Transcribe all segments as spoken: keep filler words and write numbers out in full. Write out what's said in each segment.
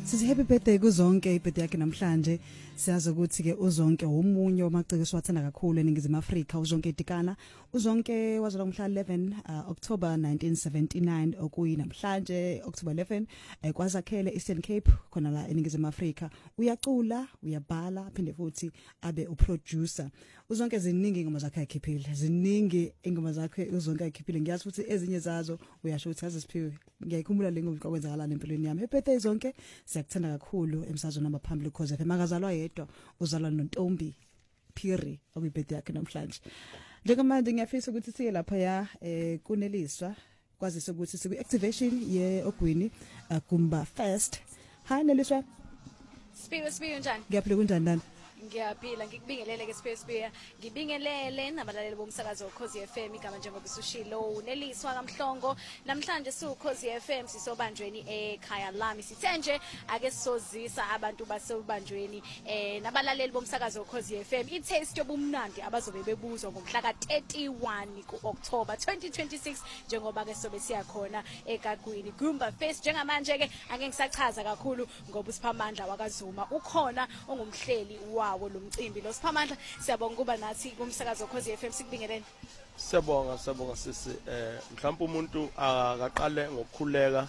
Sithi happy birthday kuzonke ibirthday yakhe namhlanje. Siyazi ukuthi ke uzonke umunye wamaciko siwathanda kakhulu eningizimu Afrika. Uzonke Dikana, uzonke wazalwa ngomhla eleven uh, October nineteen seventy-nine okuyi namhlanje October eleven eh, kwazakhele Eastern Cape khona la eningizimu Afrika. Uyacula, uyabhala, phinde futhi abe uproducer. Uzonke ziningi ingoma zakhe ayikhiphile. Ziningi ingoma zakhe uzonke ayikhiphile. Ngiyazi futhi ezinye zazo uyasho ukuthi azisiphiwe. Ngiyayikhumbula lengoma kwenzakala empilweni yami. Happy birthday zonke. Siyakuthanda kakhulu emsazweni nabaphambili because efe makazalwa yedwa uzalwa noNtombi Phiri okuyibirthday yakhe namhlanje. Njengamanje ngiyafisa ukuthi siye lapha ya eh kuneliswa kwazise ukuthi siku activation ye Ogwini uh, Gumba Fest. Hi Neliswa. Sipiwe sipiwe njani? Ngiyaphila kunjani nani? Ngiyaphila ngikubingelele ke Sipiwe Sipiwe. Ngibingelele nabalaleli bomsakazo Ukhozi F M igama njengoba isushilo uneliswa kaMhlongo. Namhlanje siUkhozi F M sisobanjweni ekhaya lami. Sithenje ake sozisa abantu basebanjweni eh nabalaleli bomsakazo Ukhozi F M i-taste yobumnandi abazobe bebuzwa ngomhla ka thirty-one kuOctober twenty twenty-six njengoba ke sobe siya khona eGagwini Gumba Fest. Njengamanje ke ake ngisachaza kakhulu ngoba uSiphamandla wakaZuma ukhona ongumhleli wawo lo mcimbi lo Siphamandla. Siyabonga kuba nathi kumsakazo Ukhozi F M sikubingelele. Siyabonga siyabonga sisi eh mhlawumbe umuntu akaqale ngokukhuleka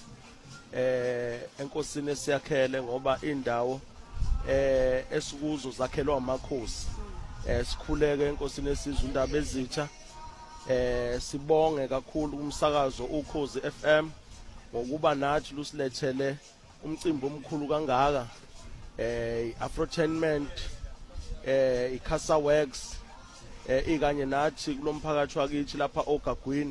eh enkosini esiyakhele ngoba indawo eh esikuzo zakhelwa amakhosi eh sikhuleke enkosini esizwe indaba ezitha eh sibonge kakhulu kumsakazo Ukhozi F M ngokuba nathi lusilethele umcimbi omkhulu kangaka eh Afrotainment eh iCasa Works eh ikanye nathi kulomphakathi wakithi lapha oGagwini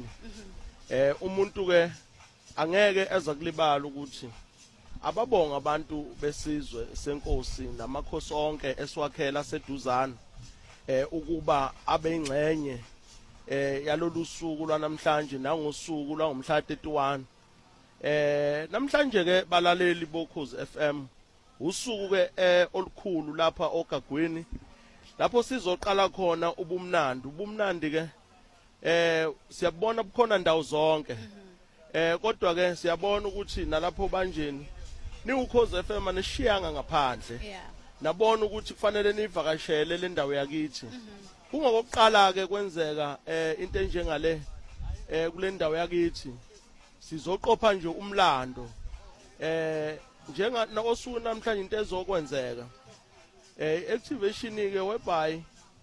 eh umuntu ke angeke eza kulibala ukuthi ababonga abantu besizwe senkosi namakhosi onke eswakhela seduzana eh ukuba abe ingcenye eh yalolu suku lwanamhlanje nangosuku langomhla thirty-one eh namhlanje ke balaleli boKhozi F M usuku ke eh olukhulu lapha oGagwini lapho sizoqala khona ubumnandi ubumnandi ke eh siyabona bukhona ndawo zonke eh kodwa ke siyabona ukuthi nalapho banjeni ni Ukhozi F M anishiyanga ngaphandle nabona ukuthi kufanele nivakashele le ndawo yakithi kungokuqala ke kwenzeka eh into enjengale eh kule ndawo yakithi sizoqopha nje umlando eh njenga nakosuku namhlanje into ezokwenzeka eh activation ke whereby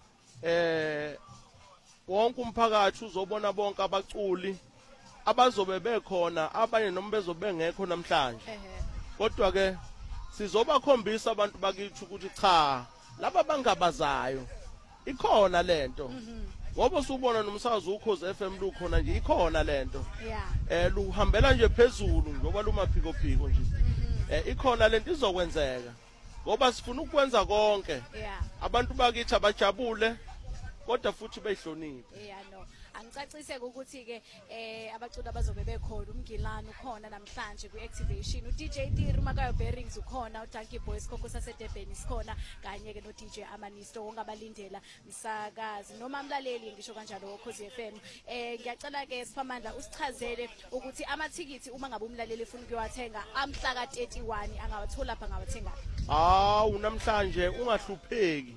eh wonke umphakathi uzobona bonke abaculi abazobe bekhona abanye noma bezobe ngekho namhlanje kodwa ke sizobakhombisa abantu bakithi ukuthi cha laba bangabazayo ikhona lento ngoba usubona nomsakazo Ukhozi F M lukhona nje ikhona lento eh luhambela nje phezulu ngoba lumaphiko phiko nje eh ikhona lento izokwenzeka ngoba sifuna ukwenza konke abantu bakithi abajabule kodwa futhi behloniphe. Yeah no angicacise ukuthi ke eh abaculi abazobe bekhona uMgilani ukhona namhlanje ku-activation uD J Thiri Makayo Bearings ukhona uDunky Boys Khokho saseDurban sikhona kanye ke no D J Amanisto ongabalindela msakazi noma umlaleli ngisho kanjalo Ukhozi F M eh ngiyacela ke Siphamandla usichazele ukuthi amathikithi uma ngabe umlaleli ufuna ukuyowathenga amhla ka thirty-one angawathola lapha ngawathenga. Ah unamhlanje ungahlupheki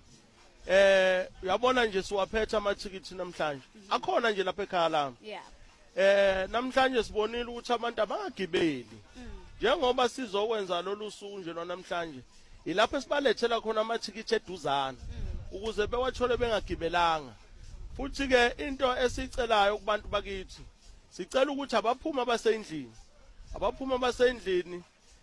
eh uyabona nje siwaphetha amathikithi namhlanje akhona nje lapha ekhaya lami yeah eh namhlanje sibonile ukuthi abantu abangagibeli njengoba sizokwenza lolu suku nje namhlanje ilapho sibalethela khona amathikithi eduzana ukuze bewathole bengagibelanga futhi ke into esicelayo kubantu bakithi sicela ukuthi abaphuma abasendlini abaphuma abasendlini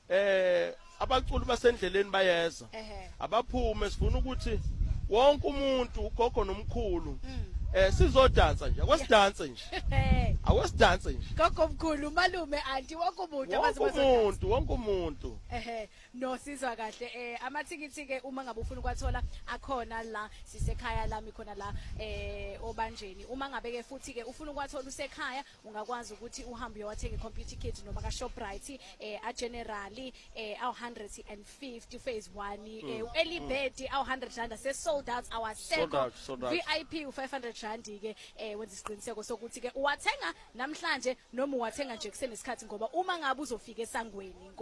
eh abaculi basendleleni bayeza abaphume sifuna ukuthi wonke umuntu ugogo nomkhulu eh sizodansa nje akwesidanse nje akwesidanse nje gogo omkhulu malume anti wonke umuntu wonke umuntu wonke umuntu ehe no sizwa kahle eh amathikithi ke uma ngabe ufuna ukwathola akhona la sisekhaya lami khona la eh obanjeni uma ngabe ke futhi ke ufuna ukwathola usekhaya ungakwazi ukuthi uhambe uyowathenga computer kit noma ka Shoprite eh a generally eh aw one hundred fifty phase one eh Elibet aw one hundred rand se sold out our second V I P u five hundred rand ke eh wenza isiqiniseko sokuthi ke uwathenga namhlanje noma uwathenga nje kusenesikhathi ngoba uma ngabe uzofika esangweni